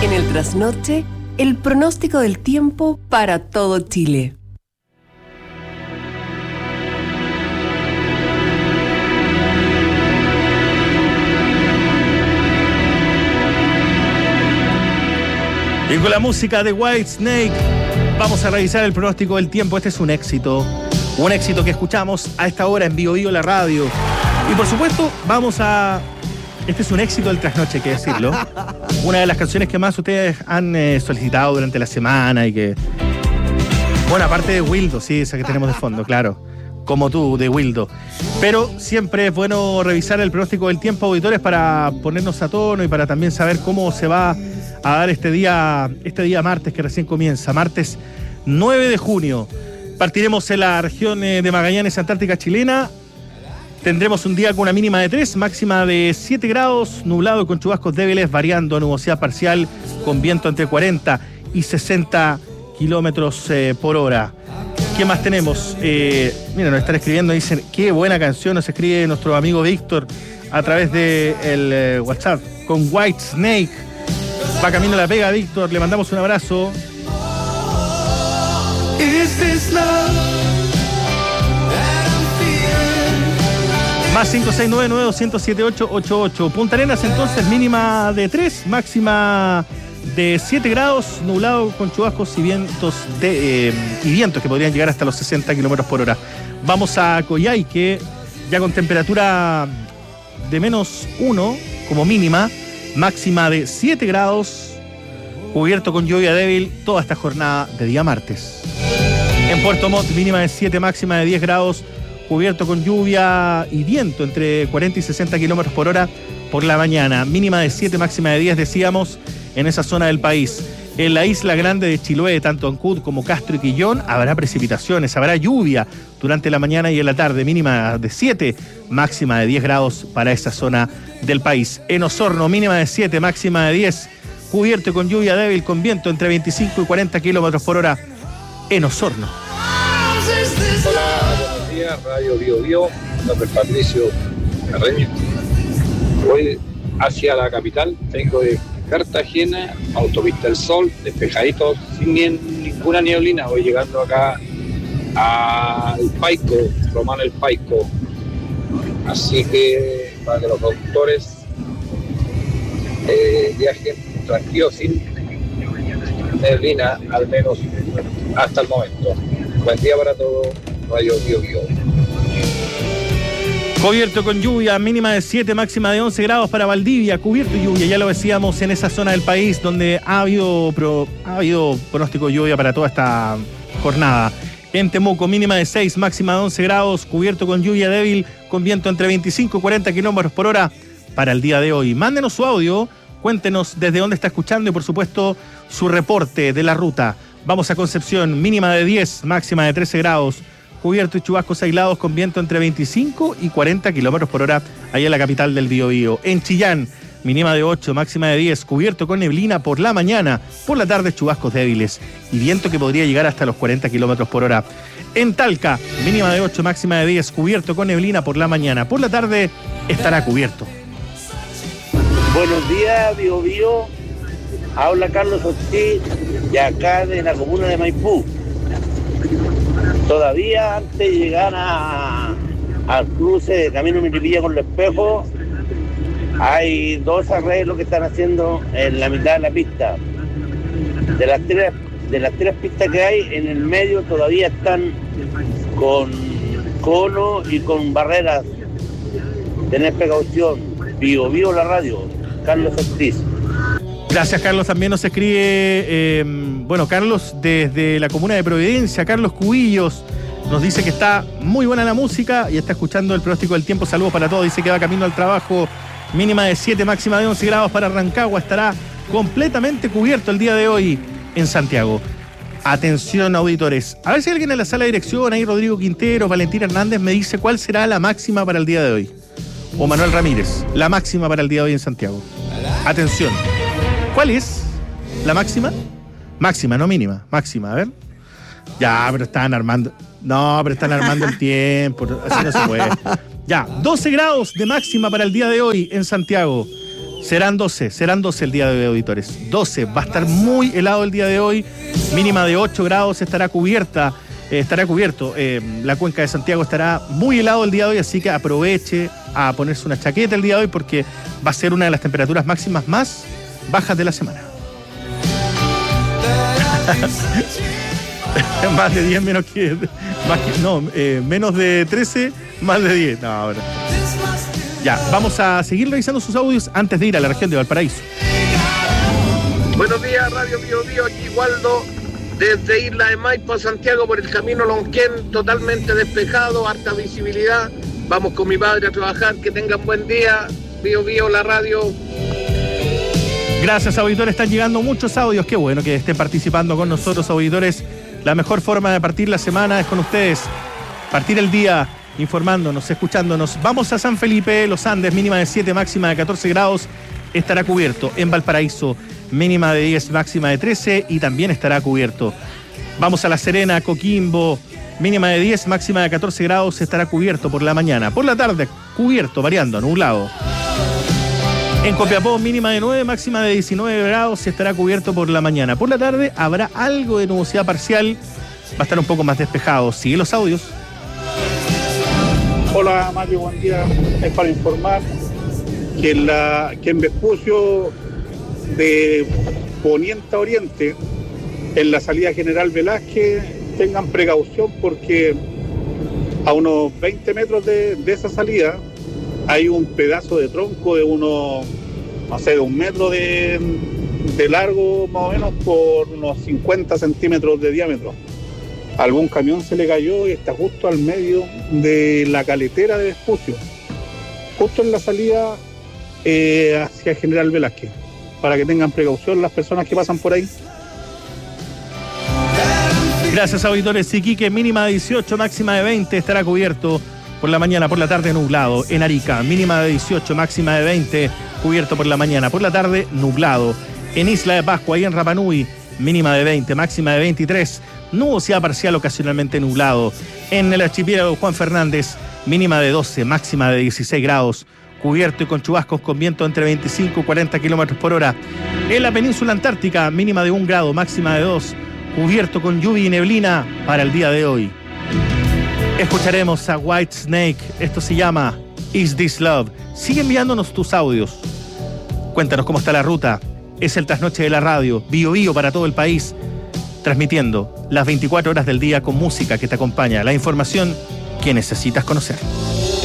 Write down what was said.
En el trasnoche, el pronóstico del tiempo para todo Chile. Y con la música de Whitesnake vamos a revisar el pronóstico del tiempo. Este es un éxito que escuchamos a esta hora en Bio Bio la radio. Y por supuesto este es un éxito del trasnoche, hay que decirlo. Una de las canciones que más ustedes han solicitado durante la semana y que... Bueno, aparte de Wildo, sí, esa que tenemos de fondo, claro. Como tú, de Wildo. Pero siempre es bueno revisar el pronóstico del tiempo, auditores, para ponernos a tono y para también saber cómo se va a dar este día martes que recién comienza. Martes 9 de junio. Partiremos en la región de Magallanes, Antártica chilena. Tendremos un día con una mínima de 3, máxima de 7 grados, nublado con chubascos débiles, variando nubosidad parcial, con viento entre 40 y 60 kilómetros por hora. ¿Qué más tenemos? Mira, nos están escribiendo, dicen, qué buena canción nos escribe nuestro amigo Víctor a través del WhatsApp, con Whitesnake. Va camino a la pega, Víctor, le mandamos un abrazo. Más 569-9207-888. Punta Arenas entonces mínima de 3, máxima de 7 grados, nublado con chubascos y vientos que podrían llegar hasta los 60 kilómetros por hora. Vamos a Coyhaique, ya con temperatura de -1 como mínima, máxima de 7 grados, cubierto con lluvia débil toda esta jornada de día martes. En Puerto Montt, mínima de 7, máxima de 10 grados, cubierto con lluvia y viento entre 40 y 60 kilómetros por hora por la mañana. Mínima de 7, máxima de 10, decíamos, en esa zona del país. En la isla grande de Chiloé, tanto en Cud como Castro y Quillón, habrá precipitaciones, habrá lluvia durante la mañana y en la tarde. Mínima de 7, máxima de 10 grados para esa zona del país. En Osorno, mínima de 7, máxima de 10, cubierto con lluvia débil con viento entre 25 y 40 kilómetros por hora en Osorno. Radio Bio Bio, nombre Patricio Carreño. Voy hacia la capital, vengo de Cartagena, autopista El Sol, despejadito, sin ninguna neblina. Voy llegando acá al Paico, Román el Paico. Así que para que los conductores viajen tranquilos, sin neblina, al menos hasta el momento. Buen día para todos. Radio Bio Bio. Cubierto con lluvia, mínima de 7, máxima de 11 grados para Valdivia. Cubierto y lluvia, ya lo decíamos, en esa zona del país donde ha habido pronóstico de lluvia para toda esta jornada. En Temuco, mínima de 6, máxima de 11 grados, cubierto con lluvia débil, con viento entre 25 y 40 kilómetros por hora para el día de hoy. Mándenos su audio, cuéntenos desde dónde está escuchando y por supuesto su reporte de la ruta. Vamos a Concepción, mínima de 10, máxima de 13 grados, cubierto y chubascos aislados con viento entre 25 y 40 kilómetros por hora, allá en la capital del Biobío. En Chillán, mínima de 8, máxima de 10, cubierto con neblina por la mañana, por la tarde chubascos débiles y viento que podría llegar hasta los 40 kilómetros por hora. En Talca, mínima de 8, máxima de 10, cubierto con neblina por la mañana, por la tarde estará cubierto. Buenos días, Biobío. Habla Carlos Ortiz, de acá de la comuna de Maipú. Todavía antes de llegar al cruce de Camino Milipilla con el Espejo, hay 2 arreglos que están haciendo en la mitad de la pista. De las tres pistas que hay, en el medio todavía están con cono y con barreras. Tened precaución. Bio Bio la radio. Carlos Ortiz. Gracias, Carlos. También nos escribe, Carlos desde la comuna de Providencia, Carlos Cubillos, nos dice que está muy buena la música y está escuchando el pronóstico del tiempo. Saludos para todos. Dice que va camino al trabajo, mínima de 7, máxima de 11 grados para Rancagua. Estará completamente cubierto el día de hoy en Santiago. Atención, auditores. A ver si alguien en la sala de dirección, ahí Rodrigo Quintero, Valentín Hernández, me dice cuál será la máxima para el día de hoy. O Manuel Ramírez, la máxima para el día de hoy en Santiago. Atención. ¿Cuál es la máxima? Máxima, no mínima. Máxima, a ver. Ya, pero están armando. No, pero están armando el tiempo. Así no se puede. Ya, 12 grados de máxima para el día de hoy en Santiago. Serán 12 el día de hoy, auditores. 12, va a estar muy helado el día de hoy, mínima de 8 grados, estará cubierto. La cuenca de Santiago estará muy helado el día de hoy, así que aproveche a ponerse una chaqueta el día de hoy porque va a ser una de las temperaturas máximas más bajas de la semana. Más de 10 menos de 13, más de 10. No, ahora. Ya, vamos a seguir revisando sus audios antes de ir a la región de Valparaíso. Buenos días, Radio Bio Bio, aquí Waldo, desde Isla de Maipo a Santiago por el camino Lonquén, totalmente despejado, harta visibilidad. Vamos con mi padre a trabajar, que tengan buen día. Bio Bio, la radio. Gracias, auditores, están llegando muchos audios. Qué bueno que estén participando con nosotros, auditores. La mejor forma de partir la semana es con ustedes. Partir el día informándonos, escuchándonos. Vamos a San Felipe, Los Andes, mínima de 7, máxima de 14 grados. Estará cubierto. En Valparaíso, mínima de 10, máxima de 13 y también estará cubierto. Vamos a La Serena, Coquimbo, mínima de 10, máxima de 14 grados. Estará cubierto por la mañana. Por la tarde, cubierto, variando, nublado. En Copiapó, mínima de 9, máxima de 19 grados, estará cubierto por la mañana. Por la tarde habrá algo de nubosidad parcial, va a estar un poco más despejado. Sigue los audios. Hola Mario, buen día. Es para informar que en Vespucio, de poniente a oriente, en la salida General Velázquez, tengan precaución porque a unos 20 metros de esa salida hay un pedazo de tronco de de 1 metro de largo más o menos por unos 50 centímetros de diámetro. Algún camión se le cayó y está justo al medio de la caletera de Vespucio, justo en la salida hacia General Velázquez, para que tengan precaución las personas que pasan por ahí. Gracias, auditores. Iquique, mínima de 18, máxima de 20, estará cubierto por la mañana, por la tarde nublado. En Arica, mínima de 18, máxima de 20, cubierto por la mañana, por la tarde nublado. En Isla de Pascua y en Rapa Nui, mínima de 20, máxima de 23, nubosidad parcial ocasionalmente nublado. En el archipiélago Juan Fernández, mínima de 12, máxima de 16 grados, cubierto y con chubascos con viento entre 25 y 40 kilómetros por hora. En la península antártica, mínima de 1 grado, máxima de 2, cubierto con lluvia y neblina para el día de hoy. Escucharemos a Whitesnake, esto se llama Is This Love. Sigue enviándonos tus audios. Cuéntanos cómo está la ruta. Es el trasnoche de la radio, Bio Bio para todo el país, transmitiendo las 24 horas del día con música que te acompaña, la información que necesitas conocer.